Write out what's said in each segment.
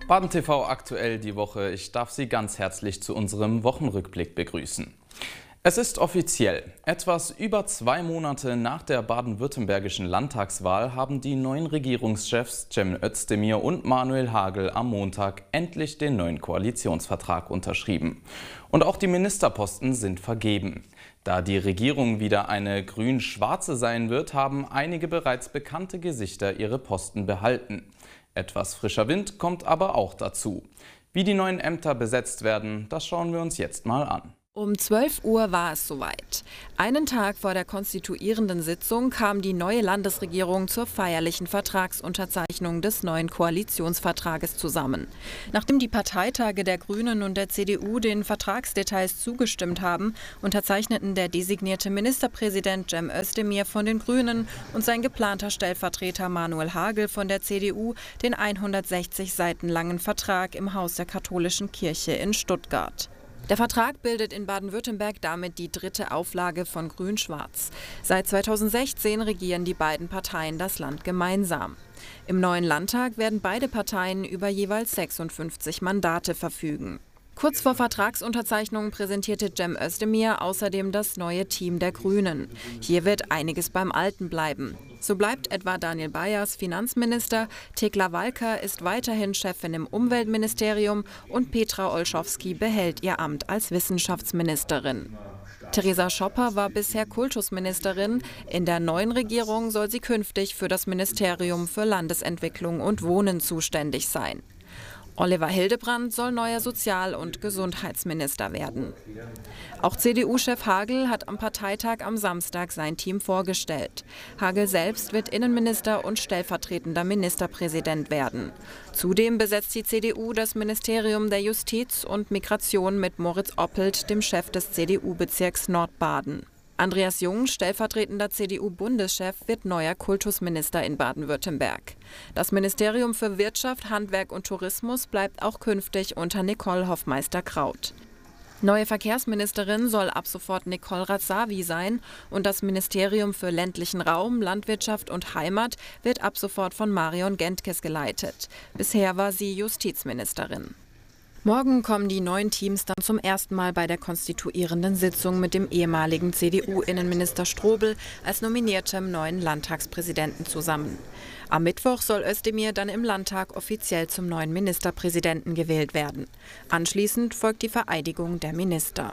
Baden TV aktuell die Woche. Ich darf Sie ganz herzlich zu unserem Wochenrückblick begrüßen. Es ist offiziell. Etwas über 2 Monate nach der baden-württembergischen Landtagswahl haben die neuen Regierungschefs Cem Özdemir und Manuel Hagel am Montag endlich den neuen Koalitionsvertrag unterschrieben. Und auch die Ministerposten sind vergeben. Da die Regierung wieder eine grün-schwarze sein wird, haben einige bereits bekannte Gesichter ihre Posten behalten. Etwas frischer Wind kommt aber auch dazu. Wie die neuen Ämter besetzt werden, das schauen wir uns jetzt mal an. Um 12 Uhr war es soweit. Einen Tag vor der konstituierenden Sitzung kam die neue Landesregierung zur feierlichen Vertragsunterzeichnung des neuen Koalitionsvertrages zusammen. Nachdem die Parteitage der Grünen und der CDU den Vertragsdetails zugestimmt haben, unterzeichneten der designierte Ministerpräsident Cem Özdemir von den Grünen und sein geplanter Stellvertreter Manuel Hagel von der CDU den 160 Seiten langen Vertrag im Haus der Katholischen Kirche in Stuttgart. Der Vertrag bildet in Baden-Württemberg damit die 3. Auflage von Grün-Schwarz. Seit 2016 regieren die beiden Parteien das Land gemeinsam. Im neuen Landtag werden beide Parteien über jeweils 56 Mandate verfügen. Kurz vor Vertragsunterzeichnung präsentierte Cem Özdemir außerdem das neue Team der Grünen. Hier wird einiges beim Alten bleiben. So bleibt etwa Daniel Bayers Finanzminister, Thekla Walker ist weiterhin Chefin im Umweltministerium und Petra Olschowski behält ihr Amt als Wissenschaftsministerin. Theresa Schopper war bisher Kultusministerin. In der neuen Regierung soll sie künftig für das Ministerium für Landesentwicklung und Wohnen zuständig sein. Oliver Hildebrand soll neuer Sozial- und Gesundheitsminister werden. Auch CDU-Chef Hagel hat am Parteitag am Samstag sein Team vorgestellt. Hagel selbst wird Innenminister und stellvertretender Ministerpräsident werden. Zudem besetzt die CDU das Ministerium der Justiz und Migration mit Moritz Oppelt, dem Chef des CDU-Bezirks Nordbaden. Andreas Jung, stellvertretender CDU-Bundeschef, wird neuer Kultusminister in Baden-Württemberg. Das Ministerium für Wirtschaft, Handwerk und Tourismus bleibt auch künftig unter Nicole Hoffmeister-Kraut. Neue Verkehrsministerin soll ab sofort Nicole Razavi sein und das Ministerium für ländlichen Raum, Landwirtschaft und Heimat wird ab sofort von Marion Gentges geleitet. Bisher war sie Justizministerin. Morgen kommen die neuen Teams dann zum ersten Mal bei der konstituierenden Sitzung mit dem ehemaligen CDU-Innenminister Strobel als nominiertem neuen Landtagspräsidenten zusammen. Am Mittwoch soll Özdemir dann im Landtag offiziell zum neuen Ministerpräsidenten gewählt werden. Anschließend folgt die Vereidigung der Minister.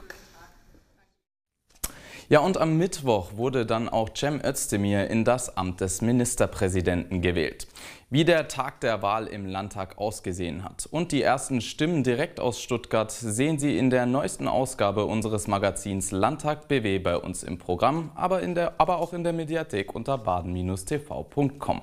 Ja, und am Mittwoch wurde dann auch Cem Özdemir in das Amt des Ministerpräsidenten gewählt. Wie der Tag der Wahl im Landtag ausgesehen hat und die ersten Stimmen direkt aus Stuttgart sehen Sie in der neuesten Ausgabe unseres Magazins Landtag BW bei uns im Programm, aber auch in der Mediathek unter baden-tv.com.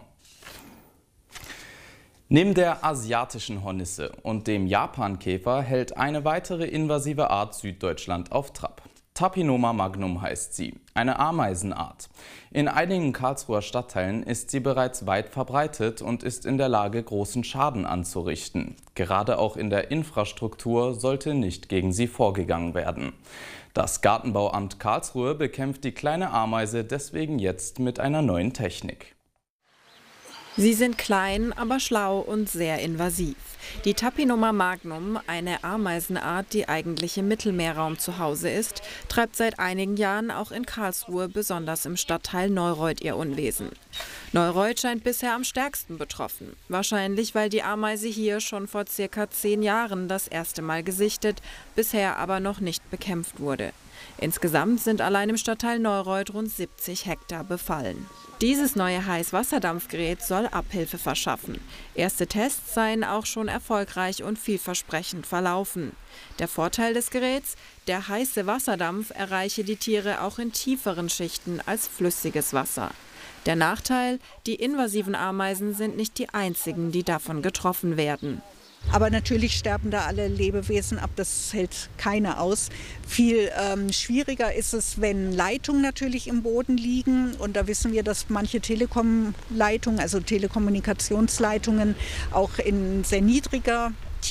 Neben der asiatischen Hornisse und dem Japankäfer hält eine weitere invasive Art Süddeutschland auf Trab. Tapinoma magnum heißt sie, eine Ameisenart. In einigen Karlsruher Stadtteilen ist sie bereits weit verbreitet und ist in der Lage, großen Schaden anzurichten. Gerade auch in der Infrastruktur sollte nicht gegen sie vorgegangen werden. Das Gartenbauamt Karlsruhe bekämpft die kleine Ameise deswegen jetzt mit einer neuen Technik. Sie sind klein, aber schlau und sehr invasiv. Die Tapinoma magnum, eine Ameisenart, die eigentlich im Mittelmeerraum zu Hause ist, treibt seit einigen Jahren auch in Karlsruhe, besonders im Stadtteil Neureuth, ihr Unwesen. Neureuth scheint bisher am stärksten betroffen. Wahrscheinlich, weil die Ameise hier schon vor ca. 10 Jahren das erste Mal gesichtet, bisher aber noch nicht bekämpft wurde. Insgesamt sind allein im Stadtteil Neureuth rund 70 Hektar befallen. Dieses neue Heißwasserdampfgerät soll Abhilfe verschaffen. Erste Tests seien auch schon erfolgreich und vielversprechend verlaufen. Der Vorteil des Geräts: der heiße Wasserdampf erreiche die Tiere auch in tieferen Schichten als flüssiges Wasser. Der Nachteil: die invasiven Ameisen sind nicht die einzigen, die davon getroffen werden. Aber natürlich sterben da alle Lebewesen ab, das hält keiner aus. Viel schwieriger ist es, wenn Leitungen natürlich im Boden liegen. Und da wissen wir, dass manche Telekom-Leitungen, also Telekommunikationsleitungen, auch in sehr niedriger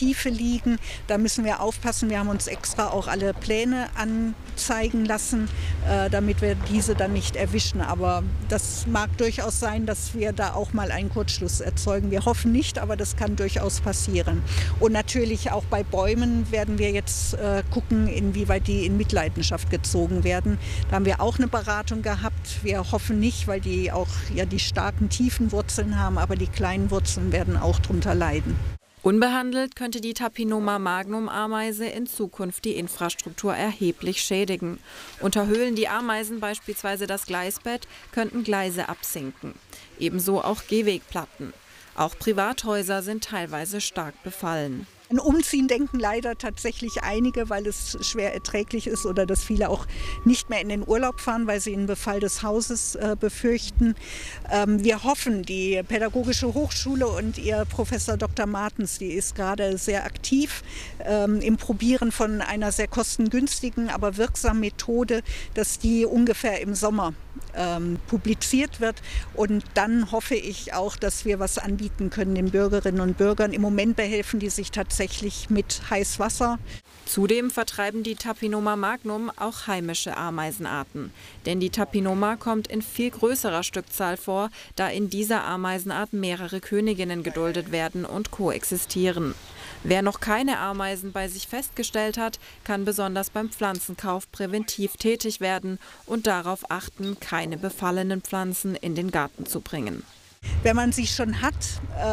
Tiefe liegen. Da müssen wir aufpassen. Wir haben uns extra auch alle Pläne anzeigen lassen, damit wir diese dann nicht erwischen. Aber das mag durchaus sein, dass wir da auch mal einen Kurzschluss erzeugen. Wir hoffen nicht, aber das kann durchaus passieren. Und natürlich auch bei Bäumen werden wir jetzt gucken, inwieweit die in Mitleidenschaft gezogen werden. Da haben wir auch eine Beratung gehabt. Wir hoffen nicht, weil die auch die starken tiefen Wurzeln haben, aber die kleinen Wurzeln werden auch drunter leiden. Unbehandelt könnte die Tapinoma magnum-Ameise in Zukunft die Infrastruktur erheblich schädigen. Unterhöhlen die Ameisen beispielsweise das Gleisbett, könnten Gleise absinken. Ebenso auch Gehwegplatten. Auch Privathäuser sind teilweise stark befallen. An Umziehen denken leider tatsächlich einige, weil es schwer erträglich ist oder dass viele auch nicht mehr in den Urlaub fahren, weil sie einen Befall des Hauses befürchten. Wir hoffen, die Pädagogische Hochschule und ihr Professor Dr. Martens, die ist gerade sehr aktiv im Probieren von einer sehr kostengünstigen, aber wirksamen Methode, dass die ungefähr im Sommer publiziert wird. Und dann hoffe ich auch, dass wir was anbieten können den Bürgerinnen und Bürgern. Im Moment behelfen die sich tatsächlich mit Heißwasser. Zudem vertreiben die Tapinoma magnum auch heimische Ameisenarten. Denn die Tapinoma kommt in viel größerer Stückzahl vor, da in dieser Ameisenart mehrere Königinnen geduldet werden und koexistieren. Wer noch keine Ameisen bei sich festgestellt hat, kann besonders beim Pflanzenkauf präventiv tätig werden und darauf achten, keine befallenen Pflanzen in den Garten zu bringen. Wenn man sie schon hat,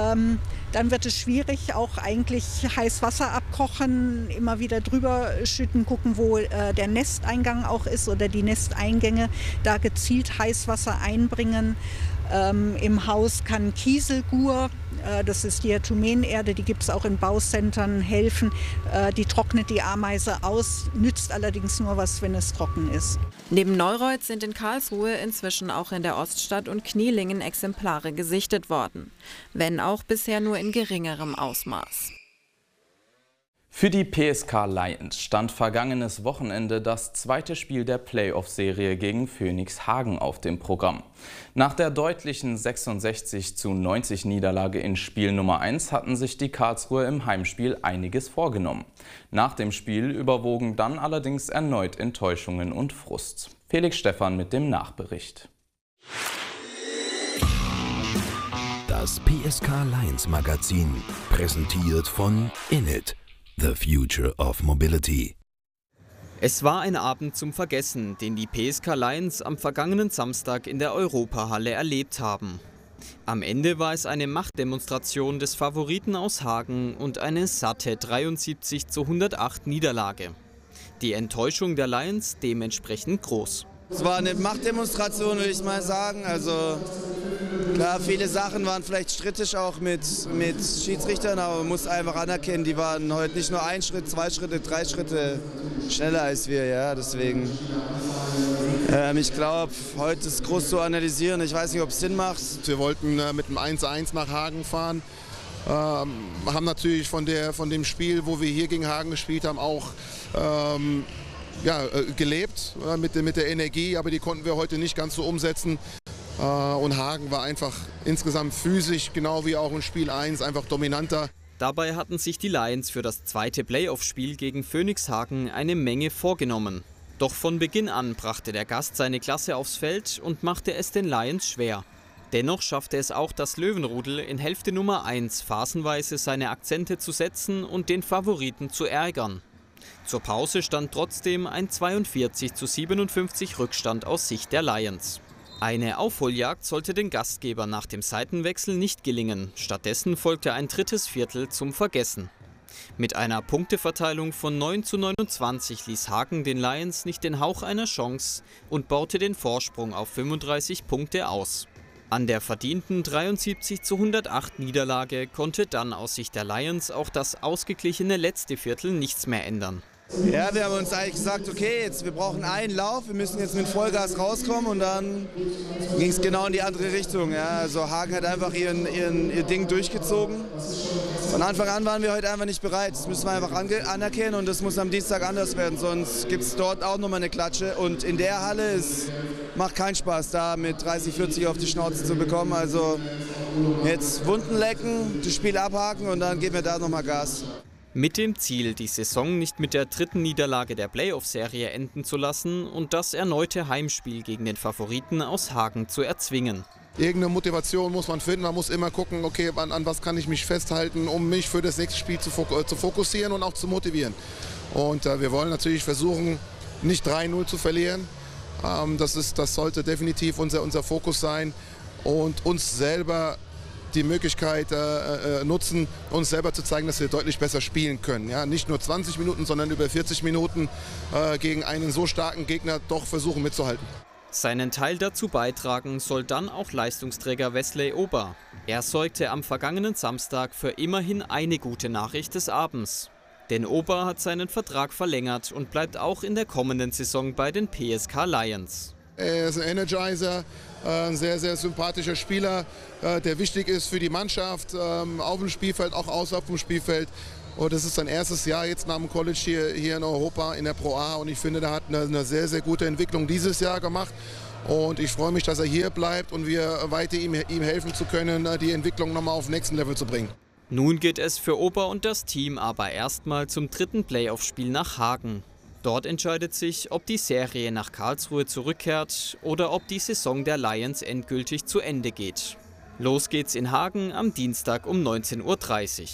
dann wird es schwierig, auch eigentlich heiß Wasser abkochen, immer wieder drüber schütten, gucken, wo der Nesteingang auch ist oder die Nesteingänge, da gezielt Heißwasser einbringen. Im Haus kann Kieselgur, das ist Diatomenerde, die gibt es auch in Baucentern, helfen. Die trocknet die Ameise aus, nützt allerdings nur was, wenn es trocken ist. Neben Neureuth sind in Karlsruhe inzwischen auch in der Oststadt und Knielingen Exemplare gesichtet worden, wenn auch bisher nur in geringerem Ausmaß. Für die PSK Lions stand vergangenes Wochenende das zweite Spiel der Playoff-Serie gegen Phönix Hagen auf dem Programm. Nach der deutlichen 66:90 Niederlage in Spiel Nummer 1 hatten sich die Karlsruher im Heimspiel einiges vorgenommen. Nach dem Spiel überwogen dann allerdings erneut Enttäuschungen und Frust. Felix Stephan mit dem Nachbericht. Das PSK Lions Magazin, präsentiert von Innit. The Future of Mobility. Es war ein Abend zum Vergessen, den die PSK Lions am vergangenen Samstag in der Europahalle erlebt haben. Am Ende war es eine Machtdemonstration des Favoriten aus Hagen und eine satte 73:108 Niederlage. Die Enttäuschung der Lions dementsprechend groß. Es war eine Machtdemonstration, würde ich mal sagen. Also klar, viele Sachen waren vielleicht strittig auch mit Schiedsrichtern, aber man muss einfach anerkennen, die waren heute nicht nur 1 Schritt, 2 Schritte, 3 Schritte schneller als wir. Ja, deswegen, ich glaube, heute ist groß zu analysieren. Ich weiß nicht, ob es Sinn macht. Wir wollten mit dem 1:1 nach Hagen fahren. Haben natürlich von dem Spiel, wo wir hier gegen Hagen gespielt haben, auch gelebt mit der Energie, aber die konnten wir heute nicht ganz so umsetzen. Und Hagen war einfach insgesamt physisch, genau wie auch in Spiel 1, einfach dominanter. Dabei hatten sich die Lions für das zweite Playoff-Spiel gegen Phönix Hagen eine Menge vorgenommen. Doch von Beginn an brachte der Gast seine Klasse aufs Feld und machte es den Lions schwer. Dennoch schaffte es auch das Löwenrudel in Hälfte Nummer 1 phasenweise seine Akzente zu setzen und den Favoriten zu ärgern. Zur Pause stand trotzdem ein 42:57 Rückstand aus Sicht der Lions. Eine Aufholjagd sollte den Gastgebern nach dem Seitenwechsel nicht gelingen. Stattdessen folgte ein drittes Viertel zum Vergessen. Mit einer Punkteverteilung von 9:29 ließ Hagen den Lions nicht den Hauch einer Chance und baute den Vorsprung auf 35 Punkte aus. An der verdienten 73:108 Niederlage konnte dann aus Sicht der Lions auch das ausgeglichene letzte Viertel nichts mehr ändern. Ja, wir haben uns eigentlich gesagt, okay, wir brauchen einen Lauf, wir müssen jetzt mit Vollgas rauskommen und dann ging es genau in die andere Richtung. Ja. Also Hagen hat einfach ihr Ding durchgezogen. Von Anfang an waren wir heute einfach nicht bereit. Das müssen wir einfach anerkennen und das muss am Dienstag anders werden, sonst gibt es dort auch nochmal eine Klatsche. Und in der Halle macht keinen Spaß, da mit 30, 40 auf die Schnauze zu bekommen. Also jetzt Wunden lecken, das Spiel abhaken und dann geben wir da nochmal Gas. Mit dem Ziel, die Saison nicht mit der dritten Niederlage der Playoff-Serie enden zu lassen und das erneute Heimspiel gegen den Favoriten aus Hagen zu erzwingen. Irgendeine Motivation muss man finden, man muss immer gucken, okay, an was kann ich mich festhalten, um mich für das nächste Spiel zu fokussieren und auch zu motivieren. Und wir wollen natürlich versuchen, nicht 3-0 zu verlieren. Das sollte definitiv unser Fokus sein und uns selber die Möglichkeit nutzen, uns selber zu zeigen, dass wir deutlich besser spielen können. Ja, nicht nur 20 Minuten, sondern über 40 Minuten gegen einen so starken Gegner doch versuchen mitzuhalten. Seinen Teil dazu beitragen soll dann auch Leistungsträger Wesley Ober. Er sorgte am vergangenen Samstag für immerhin eine gute Nachricht des Abends. Denn Ober hat seinen Vertrag verlängert und bleibt auch in der kommenden Saison bei den PSK Lions. Er ist ein Energizer, ein sehr, sehr sympathischer Spieler, der wichtig ist für die Mannschaft, auf dem Spielfeld, auch außerhalb vom Spielfeld. Und das ist sein erstes Jahr jetzt nach dem College hier in Europa, in der Pro A. Und ich finde, er hat eine sehr, sehr gute Entwicklung dieses Jahr gemacht. Und ich freue mich, dass er hier bleibt und wir weiter ihm helfen zu können, die Entwicklung nochmal auf den nächsten Level zu bringen. Nun geht es für Ober und das Team aber erstmal zum dritten Playoff-Spiel nach Hagen. Dort entscheidet sich, ob die Serie nach Karlsruhe zurückkehrt oder ob die Saison der Lions endgültig zu Ende geht. Los geht's in Hagen am Dienstag um 19:30 Uhr.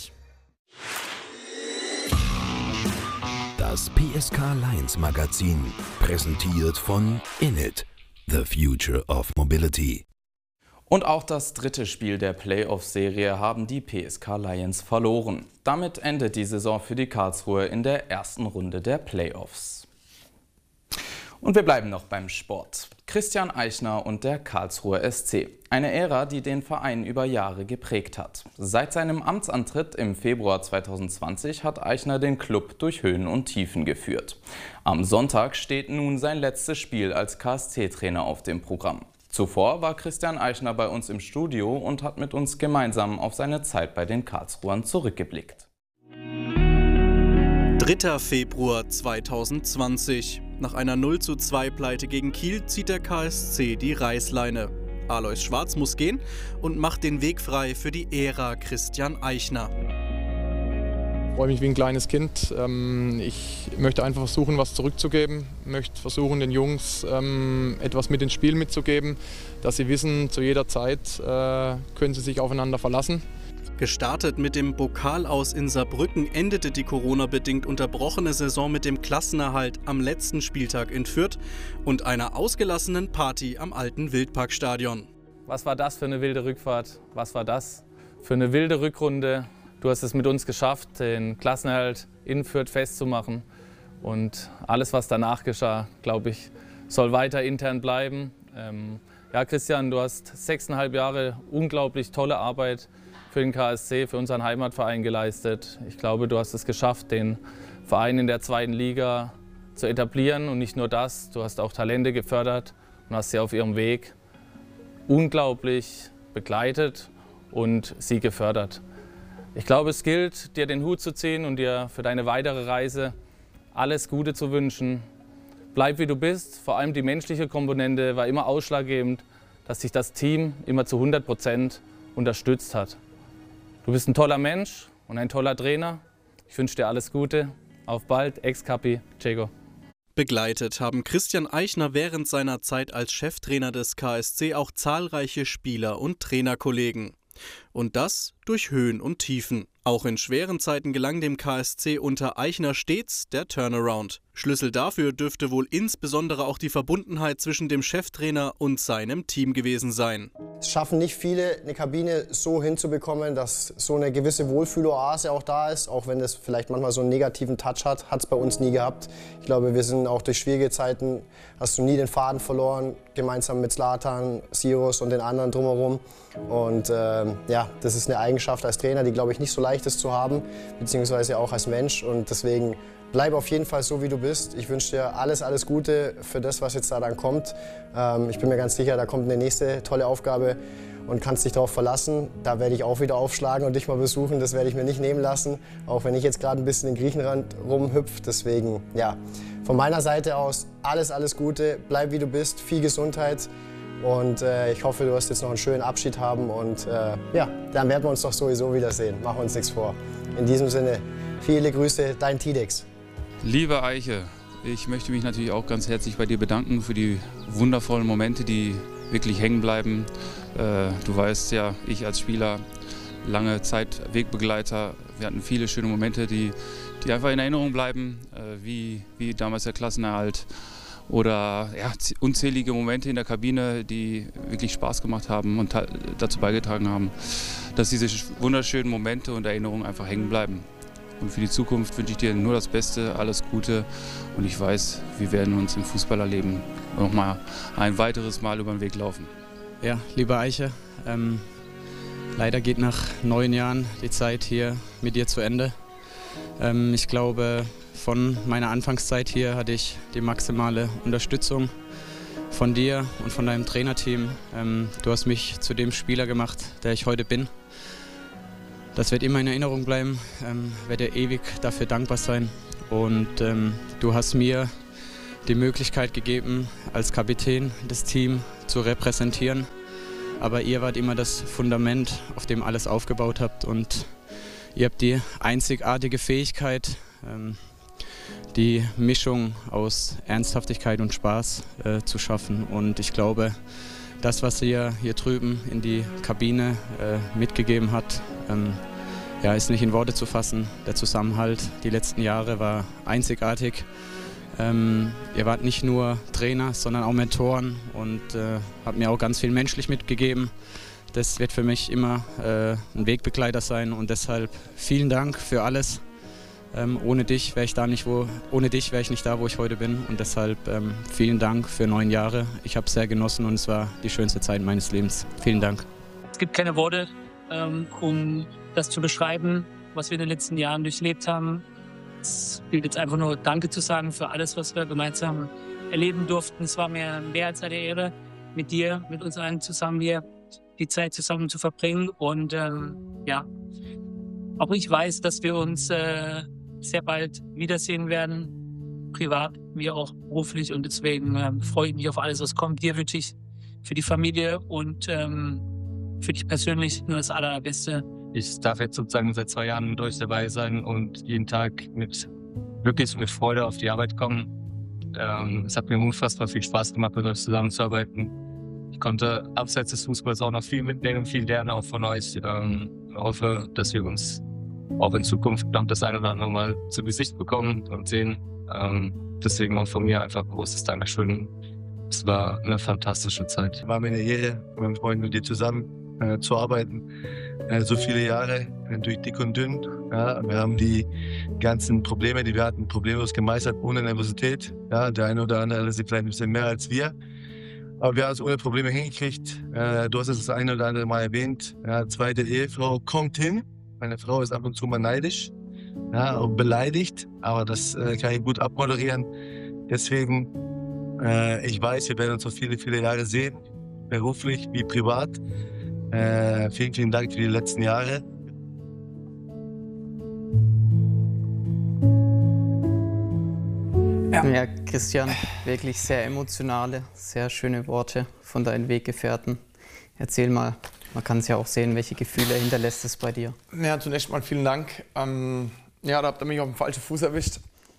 Das PSK Lions Magazin, präsentiert von Init, the future of mobility. Und auch das dritte Spiel der Playoff-Serie haben die PSK Lions verloren. Damit endet die Saison für die Karlsruher in der ersten Runde der Playoffs. Und wir bleiben noch beim Sport. Christian Eichner und der Karlsruher SC. Eine Ära, die den Verein über Jahre geprägt hat. Seit seinem Amtsantritt im Februar 2020 hat Eichner den Klub durch Höhen und Tiefen geführt. Am Sonntag steht nun sein letztes Spiel als KSC-Trainer auf dem Programm. Zuvor war Christian Eichner bei uns im Studio und hat mit uns gemeinsam auf seine Zeit bei den Karlsruhern zurückgeblickt. 3. Februar 2020. Nach einer 0:2-Pleite gegen Kiel zieht der KSC die Reißleine. Alois Schwarz muss gehen und macht den Weg frei für die Ära Christian Eichner. Ich freue mich wie ein kleines Kind. Ich möchte einfach versuchen, was zurückzugeben. Ich möchte versuchen, den Jungs etwas mit ins Spiel mitzugeben, dass sie wissen, zu jeder Zeit können sie sich aufeinander verlassen. Gestartet mit dem Pokal aus in Saarbrücken endete die Corona-bedingt unterbrochene Saison mit dem Klassenerhalt am letzten Spieltag in Fürth und einer ausgelassenen Party am alten Wildparkstadion. Was war das für eine wilde Rückfahrt? Was war das für eine wilde Rückrunde? Du hast es mit uns geschafft, den Klassenerhalt in Fürth festzumachen. Und alles, was danach geschah, glaube ich, soll weiter intern bleiben. Ja, Christian, du hast 6,5 Jahre unglaublich tolle Arbeit für den KSC, für unseren Heimatverein geleistet. Ich glaube, du hast es geschafft, den Verein in der 2. Liga zu etablieren. Und nicht nur das, du hast auch Talente gefördert und hast sie auf ihrem Weg unglaublich begleitet und sie gefördert. Ich glaube, es gilt, dir den Hut zu ziehen und dir für deine weitere Reise alles Gute zu wünschen. Bleib wie du bist, vor allem die menschliche Komponente war immer ausschlaggebend, dass sich das Team immer zu 100% unterstützt hat. Du bist ein toller Mensch und ein toller Trainer. Ich wünsche dir alles Gute. Auf bald, Ex-Capi, Diego. Begleitet haben Christian Eichner während seiner Zeit als Cheftrainer des KSC auch zahlreiche Spieler und Trainerkollegen. Und das durch Höhen und Tiefen. Auch in schweren Zeiten gelang dem KSC unter Eichner stets der Turnaround. Schlüssel dafür dürfte wohl insbesondere auch die Verbundenheit zwischen dem Cheftrainer und seinem Team gewesen sein. Es schaffen nicht viele, eine Kabine so hinzubekommen, dass so eine gewisse Wohlfühloase auch da ist. Auch wenn es vielleicht manchmal so einen negativen Touch hat, hat es bei uns nie gehabt. Ich glaube, wir sind auch durch schwierige Zeiten, hast du nie den Faden verloren, gemeinsam mit Zlatan, Sirus und den anderen drumherum. Und ja, das ist eine Eigenschaft als Trainer, die, glaube ich, nicht so leicht ist zu haben, beziehungsweise auch als Mensch. Und deswegen bleib auf jeden Fall so, wie du bist. Ich wünsche dir alles Gute für das, was jetzt da dann kommt. Ich bin mir ganz sicher, da kommt eine nächste tolle Aufgabe und kannst dich darauf verlassen. Da werde ich auch wieder aufschlagen und dich mal besuchen. Das werde ich mir nicht nehmen lassen, auch wenn ich jetzt gerade ein bisschen in Griechenland rumhüpfe. Deswegen, ja, von meiner Seite aus alles Gute. Bleib, wie du bist. Viel Gesundheit. Und ich hoffe, du wirst jetzt noch einen schönen Abschied haben. Und ja, dann werden wir uns doch sowieso wiedersehen. Machen wir uns nichts vor. In diesem Sinne, Viele Grüße, dein Tidex. Liebe Eiche, ich möchte mich natürlich auch ganz herzlich bei dir bedanken für die wundervollen Momente, die wirklich hängen bleiben. Du weißt ja, ich als Spieler, lange Zeit Wegbegleiter, wir hatten viele schöne Momente, die einfach in Erinnerung bleiben, wie damals der Klassenerhalt oder ja, unzählige Momente in der Kabine, die wirklich Spaß gemacht haben und dazu beigetragen haben, dass diese wunderschönen Momente und Erinnerungen einfach hängen bleiben. Und für die Zukunft wünsche ich dir nur das Beste, alles Gute und ich weiß, wir werden uns im Fußballerleben noch mal ein weiteres Mal über den Weg laufen. Ja, liebe Eiche, leider geht nach 9 Jahren die Zeit hier mit dir zu Ende. Ich glaube, von meiner Anfangszeit hier hatte ich die maximale Unterstützung von dir und von deinem Trainerteam. Du hast mich zu dem Spieler gemacht, der ich heute bin. Das wird immer in Erinnerung bleiben, werde dir ewig dafür dankbar sein. Und du hast mir die Möglichkeit gegeben, als Kapitän das Team zu repräsentieren. Aber ihr wart immer das Fundament, auf dem alles aufgebaut habt. Und ihr habt die einzigartige Fähigkeit, die Mischung aus Ernsthaftigkeit und Spaß zu schaffen. Und ich glaube, das, was ihr hier drüben in die Kabine mitgegeben habt, ja, ist nicht in Worte zu fassen. Der Zusammenhalt die letzten Jahre war einzigartig. Ihr wart nicht nur Trainer, sondern auch Mentoren und habt mir auch ganz viel menschlich mitgegeben. Das wird für mich immer ein Wegbegleiter sein und deshalb vielen Dank für alles. Ohne dich wäre ich nicht da, wo ich heute bin und deshalb vielen Dank für 9 Jahre. Ich habe es sehr genossen und es war die schönste Zeit meines Lebens. Vielen Dank. Es gibt keine Worte, um das zu beschreiben, was wir in den letzten Jahren durchlebt haben. Es gilt jetzt einfach nur Danke zu sagen für alles, was wir gemeinsam erleben durften. Es war mir mehr als eine Ehre, mit dir, mit uns allen zusammen hier die Zeit zusammen zu verbringen. Und ja, auch ich weiß, dass wir uns sehr bald wiedersehen werden, privat wie auch beruflich. Und deswegen freue ich mich auf alles, was kommt. Dir wünsche ich für die Familie und für dich persönlich nur das Allerbeste. Ich darf jetzt sozusagen seit 2 Jahren mit euch dabei sein und jeden Tag wirklich mit Freude auf die Arbeit kommen. Es hat mir unfassbar viel Spaß gemacht, mit euch zusammenzuarbeiten. Ich konnte abseits des Fußballs auch noch viel mitnehmen und viel lernen, auch von euch. Ich hoffe, dass wir uns auch in Zukunft noch das eine oder andere Mal zu Gesicht bekommen und sehen. Deswegen auch von mir einfach ein großes Dankeschön. Es war eine fantastische Zeit. War mir eine Ehre, mit meinen Freunden und dir zusammen zu arbeiten. So viele Jahre durch dick und dünn. Ja, wir haben die ganzen Probleme, die wir hatten, problemlos gemeistert, ohne Nervosität. Ja, der eine oder andere ist vielleicht ein bisschen mehr als wir. Aber wir haben es ohne Probleme hingekriegt. Du hast es das eine oder andere Mal erwähnt. Ja, zweite Ehefrau kommt hin. Meine Frau ist ab und zu mal neidisch, ja, und beleidigt. Aber das kann ich gut abmoderieren. Deswegen, ich weiß, wir werden uns noch viele, viele Jahre sehen. Beruflich wie privat. Vielen, vielen Dank für die letzten Jahre. Ja, Christian, wirklich sehr emotionale, sehr schöne Worte von deinen Weggefährten. Erzähl mal, man kann es ja auch sehen, welche Gefühle hinterlässt es bei dir? Ja, zunächst mal vielen Dank. Ja, da habt ihr mich auf den falschen Fuß erwischt.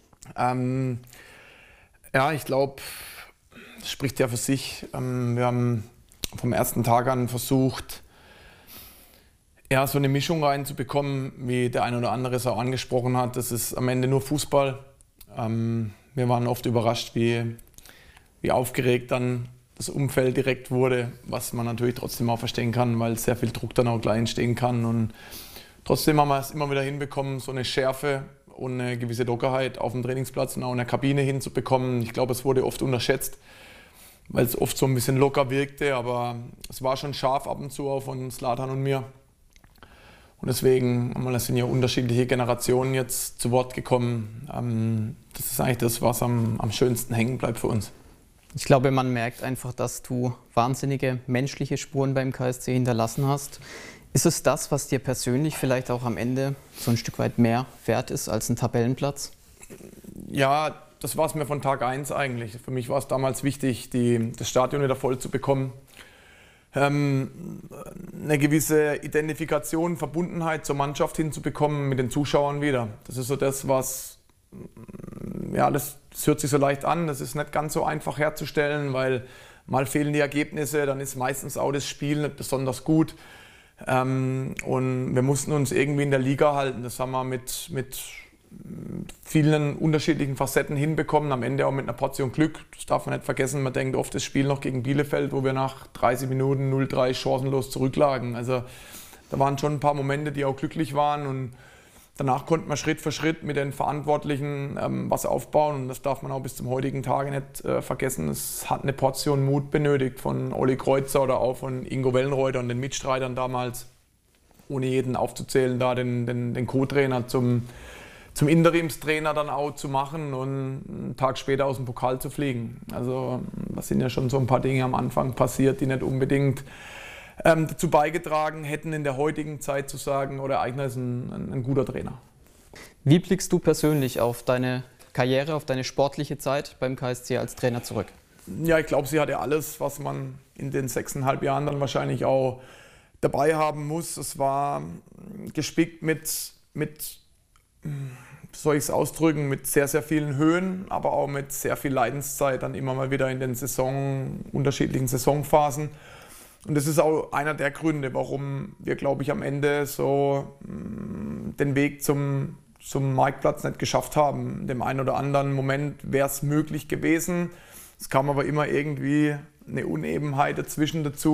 Ja, ich glaube, das spricht ja für sich. Wir haben vom ersten Tag an versucht, ja, so eine Mischung reinzubekommen, wie der eine oder andere es auch angesprochen hat. Das ist am Ende nur Fußball. Wir waren oft überrascht, wie aufgeregt dann das Umfeld direkt wurde, was man natürlich trotzdem auch verstehen kann, weil sehr viel Druck dann auch gleich entstehen kann. Und trotzdem haben wir es immer wieder hinbekommen, so eine Schärfe und eine gewisse Lockerheit auf dem Trainingsplatz und auch in der Kabine hinzubekommen. Ich glaube, es wurde oft unterschätzt, weil es oft so ein bisschen locker wirkte, aber es war schon scharf ab und zu auch von Zlatan und mir. Und deswegen, es sind ja unterschiedliche Generationen jetzt zu Wort gekommen. Das ist eigentlich das, was am schönsten hängen bleibt für uns. Ich glaube, man merkt einfach, dass du wahnsinnige menschliche Spuren beim KSC hinterlassen hast. Ist es das, was dir persönlich vielleicht auch am Ende so ein Stück weit mehr wert ist als ein Tabellenplatz? Ja, das war es mir von Tag 1 eigentlich. Für mich war es damals wichtig, das Stadion wieder voll zu bekommen. eine gewisse Identifikation, Verbundenheit zur Mannschaft hinzubekommen mit den Zuschauern wieder. Das ist so das, was, ja, das hört sich so leicht an, das ist nicht ganz so einfach herzustellen, weil mal fehlen die Ergebnisse, dann ist meistens auch das Spiel nicht besonders gut. Und wir mussten uns irgendwie in der Liga halten. Das haben wir mit vielen unterschiedlichen Facetten hinbekommen, am Ende auch mit einer Portion Glück. Das darf man nicht vergessen, man denkt oft das Spiel noch gegen Bielefeld, wo wir nach 30 Minuten 0-3 chancenlos zurücklagen. Also da waren schon ein paar Momente, die auch glücklich waren und danach konnte man Schritt für Schritt mit den Verantwortlichen was aufbauen und das darf man auch bis zum heutigen Tage nicht vergessen. Es hat eine Portion Mut benötigt von Olli Kreuzer oder auch von Ingo Wellenreuter und den Mitstreitern damals, ohne jeden aufzuzählen, da den Co-Trainer zum Interimstrainer dann auch zu machen und einen Tag später aus dem Pokal zu fliegen. Also das sind ja schon so ein paar Dinge am Anfang passiert, die nicht unbedingt dazu beigetragen hätten, in der heutigen Zeit zu sagen, oder Eichner ist ein guter Trainer. Wie blickst du persönlich auf deine Karriere, auf deine sportliche Zeit beim KSC als Trainer zurück? Ja, ich glaube, sie hatte alles, was man in den 6,5 Jahren dann wahrscheinlich auch dabei haben muss. Es war gespickt mit soll ich es ausdrücken, mit sehr, sehr vielen Höhen, aber auch mit sehr viel Leidenszeit dann immer mal wieder in den unterschiedlichen Saisonphasen. Und das ist auch einer der Gründe, warum wir, glaube ich, am Ende so den Weg zum Marktplatz nicht geschafft haben. In dem einen oder anderen Moment wäre es möglich gewesen. Es kam aber immer irgendwie eine Unebenheit dazwischen dazu.